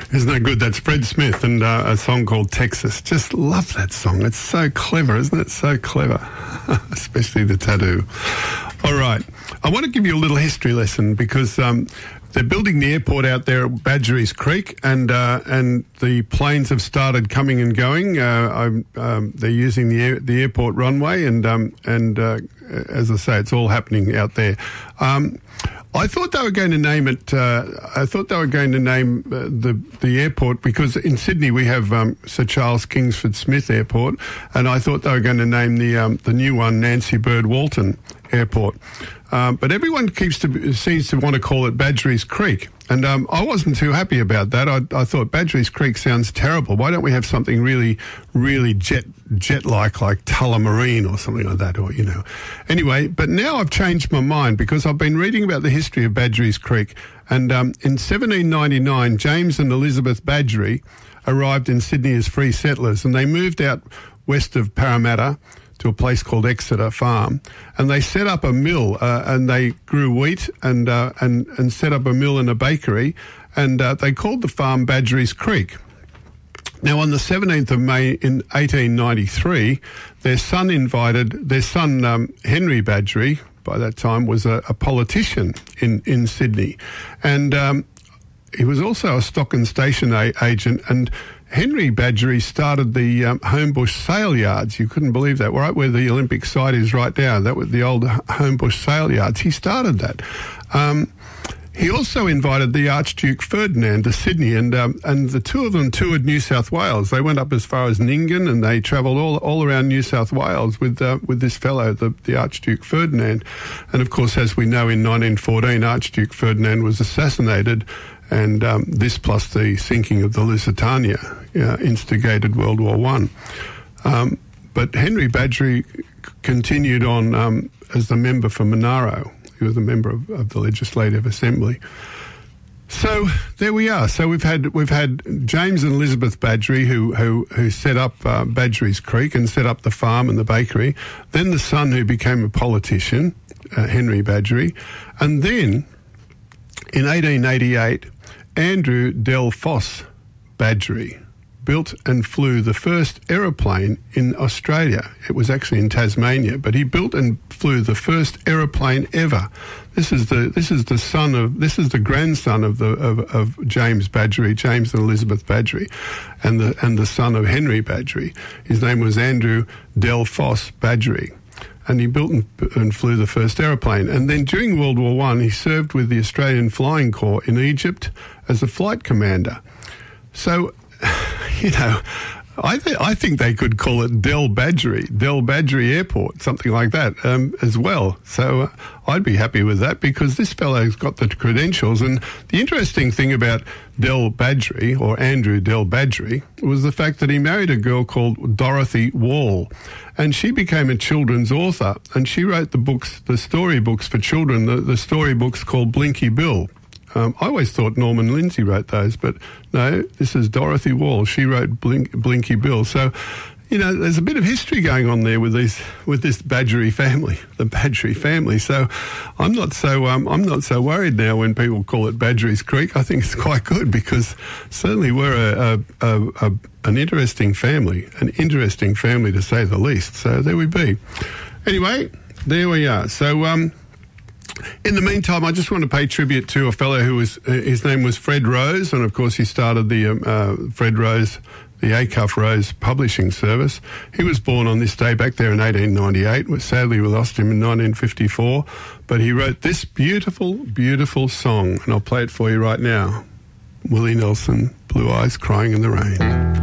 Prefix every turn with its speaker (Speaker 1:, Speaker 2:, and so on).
Speaker 1: Isn't that good? That's Fred Smith and a song called Texas. Just love that song. It's so clever, isn't it? So clever, especially the tattoo. All right. I want to give you a little history lesson because they're building the airport out there at Badgerys Creek, and the planes have started coming and going. They're using the airport runway, and as I say, it's all happening out there. I thought they were going to name it. The airport because in Sydney we have Sir Charles Kingsford Smith Airport, and I thought they were going to name the new one Nancy Bird Walton Airport. But everyone seems to want to call it Badgerys Creek. And I wasn't too happy about that. I thought Badgerys Creek sounds terrible. Why don't we have something really, really jet-like Tullamarine or something like that, or, you know. Anyway, but now I've changed my mind because I've been reading about the history of Badgerys Creek. And in 1799, James and Elizabeth Badgery arrived in Sydney as free settlers, and they moved out west of Parramatta to a place called Exeter Farm, and they set up a mill, and they grew wheat and set up a mill and a bakery, and they called the farm Badgerys Creek. Now, on the 17th of May in 1893, their son Henry Badgery, by that time, was a politician in Sydney, and he was also a stock and station agent, and Henry Badgery started the Homebush Sale Yards. You couldn't believe that, right where the Olympic site is right now. That was the old Homebush Sale Yards. He started that. He also invited the Archduke Ferdinand to Sydney, and the two of them toured New South Wales. They went up as far as Nyngan, and they travelled all around New South Wales with this fellow, the Archduke Ferdinand. And of course, as we know, in 1914, Archduke Ferdinand was assassinated. And this, plus the sinking of the Lusitania, instigated World War I. But Henry Badgery continued on as the member for Monaro. He was a member of the Legislative Assembly. So there we are. So we've had James and Elizabeth Badgery who set up Badgerys Creek and set up the farm and the bakery. Then the son who became a politician, Henry Badgery, and then in 1888. Andrew Del Foss Badgery built and flew the first aeroplane in Australia. It was actually in Tasmania, but he built and flew the first aeroplane ever. This is the grandson of James Badgery, James and Elizabeth Badgery, and the son of Henry Badgery. His name was Andrew Del Foss Badgery. And he built and flew the first aeroplane. And then during World War I, he served with the Australian Flying Corps in Egypt as a flight commander. So, you know, I think they could call it Del Badgery Airport, something like that, as well. So I'd be happy with that because this fellow's got the credentials. And the interesting thing about Del Badgery, or Andrew Del Badgery, was the fact that he married a girl called Dorothy Wall. And she became a children's author, and she wrote the storybooks for children, the storybooks called Blinky Bill. I always thought Norman Lindsay wrote those, but no, this is Dorothy Wall. She wrote Blinky Bill. So, you know, there's a bit of history going on there with this Badgery family, the Badgery family. So, I'm not so worried now when people call it Badgerys Creek. I think it's quite good because certainly we're an interesting family to say the least. So there we be. Anyway, there we are. So, in the meantime, I just want to pay tribute to a fellow his name was Fred Rose, and of course he started the Fred Rose, the Acuff Rose publishing service. He was born on this day back there in 1898. Sadly, we lost him in 1954, but he wrote this beautiful, beautiful song, and I'll play it for you right now. Willie Nelson, Blue Eyes Crying in the Rain.